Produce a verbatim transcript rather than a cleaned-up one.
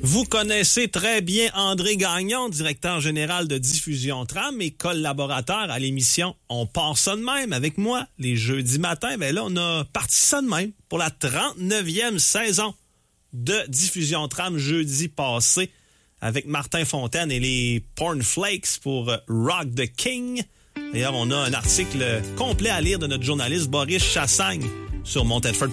Vous connaissez très bien André Gagnon, directeur général de Diffusion Tram et collaborateur à l'émission On part ça de même avec moi les jeudis matins. Ben là, on a parti ça de même pour la trente-neuvième saison de Diffusion Tram jeudi passé avec Martin Fontaine et les Porn Flakes pour Rock the King. D'ailleurs, on a un article complet à lire de notre journaliste Boris Chassagne sur montedford